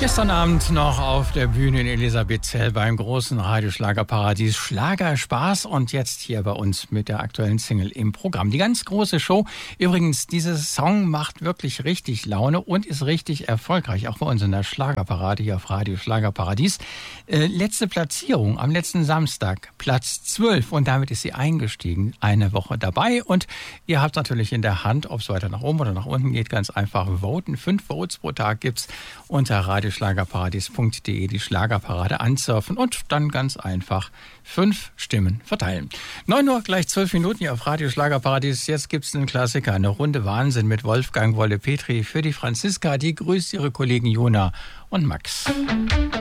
Gestern Abend noch auf der Bühne in Elisabethzell beim großen Radioschlagerparadies Schlagerspaß und jetzt hier bei uns mit der aktuellen Single im Programm. Die ganz große Show. Übrigens, dieser Song macht wirklich richtig Laune und ist richtig erfolgreich, auch bei uns in der Schlagerparade hier auf Radio Schlagerparadies. Letzte Platzierung am letzten Samstag, Platz 12 und damit ist sie eingestiegen, eine Woche dabei und ihr habt natürlich in der Hand, ob es weiter nach oben oder nach unten geht, ganz einfach voten. 5 Votes pro Tag gibt's unter radioschlagerparadies.de die Schlagerparade ansurfen und dann ganz einfach 5 Stimmen verteilen. 9 Uhr, gleich 12 Minuten hier auf Radio Schlagerparadies. Jetzt gibt's einen Klassiker, eine Runde Wahnsinn mit Wolfgang Wolle-Petri für die Franziska. Die grüßt ihre Kollegen Jona und Max.